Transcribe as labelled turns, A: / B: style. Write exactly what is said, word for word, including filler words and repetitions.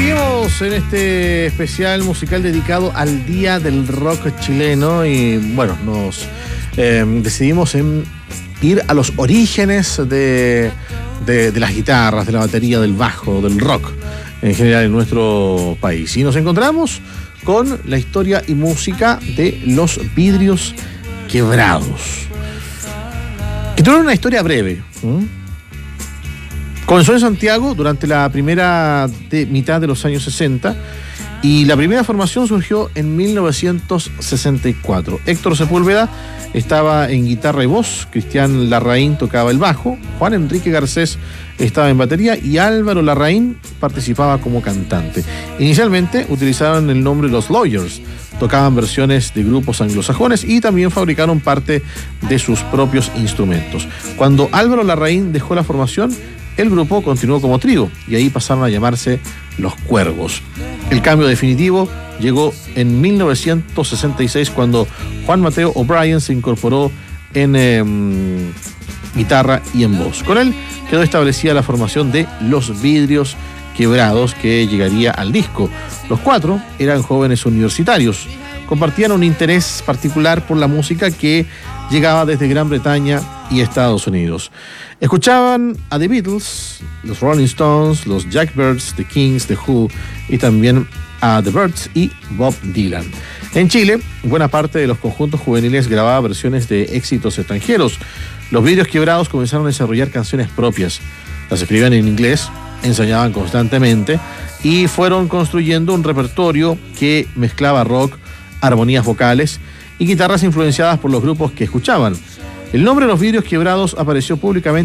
A: Seguimos en este especial musical dedicado al Día del Rock chileno y bueno, nos eh, decidimos en ir a los orígenes de, de, de las guitarras, de la batería, del bajo, del rock en general en nuestro país. Y nos encontramos con la historia y música de Los Vidrios Quebrados, que tiene una historia breve. ¿Mm? Comenzó en Santiago durante la primera de, mitad de los años sesenta y la primera formación surgió en mil novecientos sesenta y cuatro. Héctor Sepúlveda estaba en guitarra y voz, Cristian Larraín tocaba el bajo, Juan Enrique Garcés estaba en batería y Álvaro Larraín participaba como cantante. Inicialmente utilizaron el nombre Los Lawyers, tocaban versiones de grupos anglosajones y también fabricaron parte de sus propios instrumentos. Cuando Álvaro Larraín dejó la formación, el grupo continuó como trío y ahí pasaron a llamarse Los Cuervos. El cambio definitivo llegó en mil novecientos sesenta y seis cuando Juan Mateo O'Brien se incorporó en eh, guitarra y en voz. Con él quedó establecida la formación de Los Vidrios Quebrados, que llegaría al disco. Los cuatro eran jóvenes universitarios, compartían un interés particular por la música que llegaba desde Gran Bretaña y Estados Unidos. Escuchaban a The Beatles, los Rolling Stones, los Jackbirds, The Kings, The Who y también a The Byrds y Bob Dylan. En Chile, buena parte de los conjuntos juveniles grababa versiones de éxitos extranjeros. Los Vidrios Quebrados comenzaron a desarrollar canciones propias. Las escribían en inglés, ensayaban constantemente y fueron construyendo un repertorio que mezclaba rock, armonías vocales y guitarras influenciadas por los grupos que escuchaban. El nombre de Los Vidrios Quebrados apareció públicamente